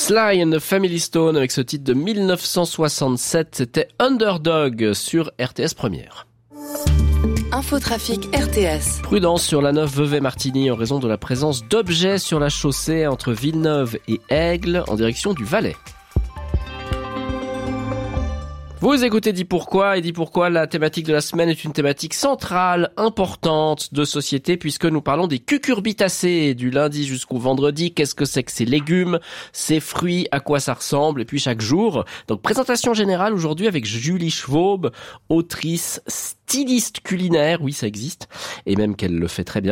Sly and the Family Stone avec ce titre de 1967, c'était Underdog sur RTS Première. Infotrafic RTS. Prudence sur la 9 Vevey-Martigny en raison de la présence d'objets sur la chaussée entre Villeneuve et Aigle en direction du Valais. Vous écoutez Dis Pourquoi, et Dis Pourquoi, la thématique de la semaine est une thématique centrale, importante de société, puisque nous parlons des cucurbitacées du lundi jusqu'au vendredi. Qu'est-ce que c'est que ces légumes, ces fruits, à quoi ça ressemble, et puis chaque jour. Donc présentation générale aujourd'hui avec Julie Schwab, autrice, styliste culinaire, oui ça existe, et même qu'elle le fait très bien.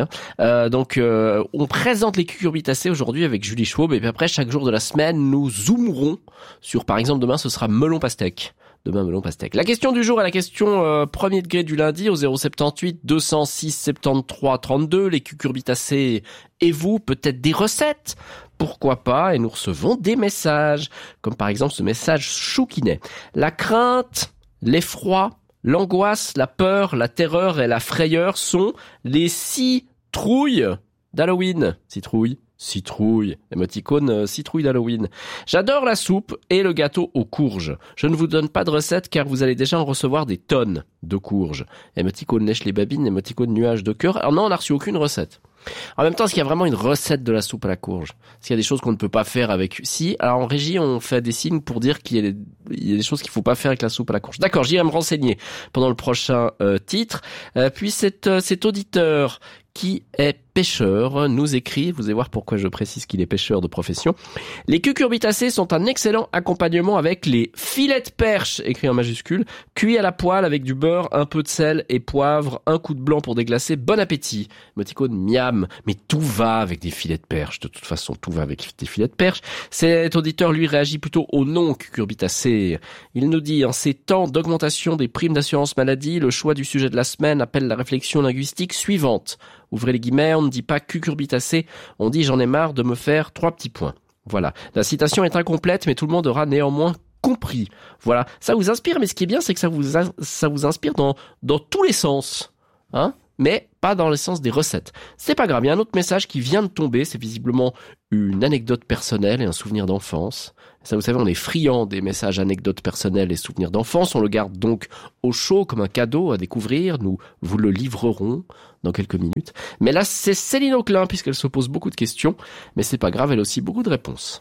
On présente les cucurbitacées aujourd'hui avec Julie Schwab, et puis après chaque jour de la semaine, nous zoomerons sur, par exemple demain ce sera melon pastèque. Demain, melon pastèque. La question du jour est la question premier degré du lundi au 078 206 73 32. Les cucurbitacées et vous, peut-être des recettes, pourquoi pas, et nous recevons des messages, comme par exemple ce message chouquinet. La crainte, l'effroi, l'angoisse, la peur, la terreur et la frayeur sont les citrouilles d'Halloween. Citrouille, émoticône citrouille d'Halloween. J'adore la soupe et le gâteau aux courges. Je ne vous donne pas de recette car vous allez déjà en recevoir des tonnes de courges. Émoticône lèche les babines, émoticône nuage de cœur. Alors non, on n'a reçu aucune recette. En même temps, est-ce qu'il y a vraiment une recette de la soupe à la courge? Est-ce qu'il y a des choses qu'on ne peut pas faire avec? Si, alors en régie, on fait des signes pour dire qu'il y a des choses qu'il faut pas faire avec la soupe à la courge. D'accord, j'irai me renseigner pendant le prochain titre. Puis cet auditeur qui est pêcheur nous écrit, vous allez voir pourquoi je précise qu'il est pêcheur de profession. Les cucurbitacées sont un excellent accompagnement avec les filets de perche, écrit en majuscule, cuits à la poêle avec du beurre, un peu de sel et poivre, un coup de blanc pour déglacer. Bon appétit. Émoticône miam. Mais tout va avec des filets de perche. De toute façon, tout va avec des filets de perche. Cet auditeur, lui, réagit plutôt au non cucurbitacées. Il nous dit, en ces temps d'augmentation des primes d'assurance maladie, le choix du sujet de la semaine appelle la réflexion linguistique suivante. Ouvrez les guillemets, on ne dit pas cucurbitacées, on dit j'en ai marre de me faire 3 petits points. Voilà. La citation est incomplète, mais tout le monde aura néanmoins compris. Voilà. Ça vous inspire, mais ce qui est bien, c'est que ça vous inspire dans tous les sens. Hein? Mais pas dans le sens des recettes. C'est pas grave, il y a un autre message qui vient de tomber, c'est visiblement une anecdote personnelle et un souvenir d'enfance. Ça, vous savez, on est friand des messages anecdotes personnelles et souvenirs d'enfance, on le garde donc au chaud comme un cadeau à découvrir, nous vous le livrerons dans quelques minutes. Mais là, c'est Céline Auclin, puisqu'elle se pose beaucoup de questions, mais c'est pas grave, elle a aussi beaucoup de réponses.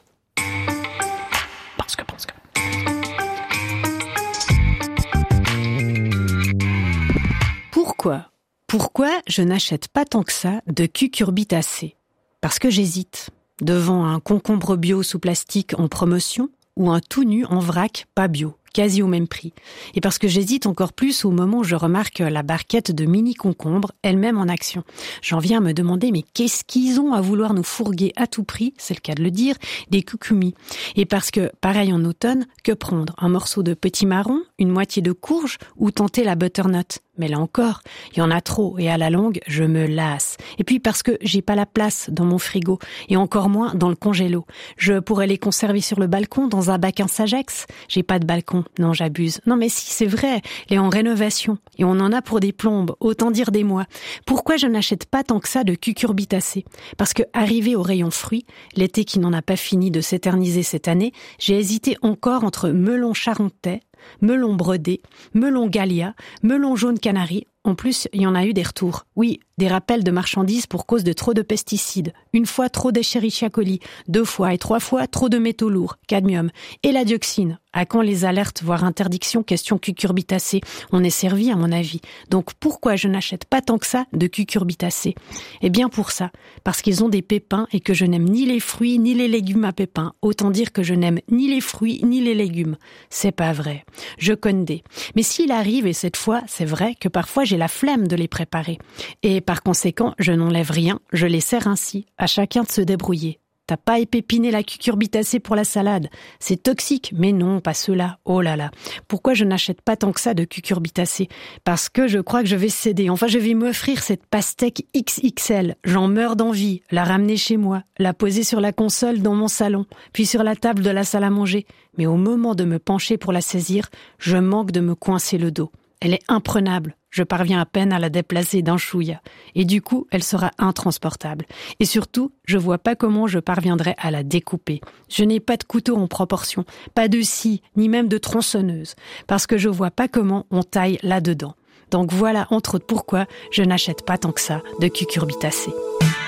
Parce que. Pourquoi je n'achète pas tant que ça de cucurbitacées? Parce que j'hésite. Devant un concombre bio sous plastique en promotion ou un tout nu en vrac pas bio, quasi au même prix. Et parce que j'hésite encore plus au moment où je remarque la barquette de mini concombres, elle-même en action. J'en viens à me demander, mais qu'est-ce qu'ils ont à vouloir nous fourguer à tout prix, c'est le cas de le dire, des cucumis. Et parce que, pareil en automne, que prendre? Un morceau de petit marron, une moitié de courge ou tenter la butternut? Mais là encore, il y en a trop et à la longue, je me lasse. Et puis parce que j'ai pas la place dans mon frigo et encore moins dans le congélo. Je pourrais les conserver sur le balcon dans un bac en Sagex. J'ai pas de balcon. Non, j'abuse. Non, mais si, c'est vrai. Elle est en rénovation et on en a pour des plombes. Autant dire des mois. Pourquoi je n'achète pas tant que ça de cucurbitacées? Parce que, arrivé au rayon fruits, l'été qui n'en a pas fini de s'éterniser cette année, j'ai hésité encore entre melon charentais, melon brodé, melon gallia, melon jaune canari. En plus, il y en a eu des retours. Oui, des rappels de marchandises pour cause de trop de pesticides. Une fois trop d'Escherichia coli, 2 fois et 3 fois trop de métaux lourds, cadmium. Et la dioxine. À quand les alertes, voire interdictions, question cucurbitacées? On est servi, à mon avis. Donc pourquoi je n'achète pas tant que ça de cucurbitacées? Eh bien pour ça. Parce qu'ils ont des pépins et que je n'aime ni les fruits ni les légumes à pépins. Autant dire que je n'aime ni les fruits ni les légumes. C'est pas vrai. Je connais. Mais s'il arrive, et cette fois, c'est vrai que parfois j'ai la flemme de les préparer. Et par conséquent, je n'enlève rien, je les sers ainsi, à chacun de se débrouiller. T'as pas épiné la cucurbitacée pour la salade. C'est toxique, mais non, pas cela. Oh là là. Pourquoi je n'achète pas tant que ça de cucurbitacée? Parce que je crois que je vais céder. Enfin, je vais m'offrir cette pastèque XXL. J'en meurs d'envie. La ramener chez moi, la poser sur la console dans mon salon, puis sur la table de la salle à manger. Mais au moment de me pencher pour la saisir, je manque de me coincer le dos. Elle est imprenable, Je parviens à peine à la déplacer d'un chouïa. Et du coup, elle sera intransportable. Et surtout, je vois pas comment je parviendrai à la découper. Je n'ai pas de couteau en proportion, pas de scie, ni même de tronçonneuse. Parce que je vois pas comment on taille là-dedans. Donc voilà, entre autres, pourquoi je n'achète pas tant que ça de cucurbitacées.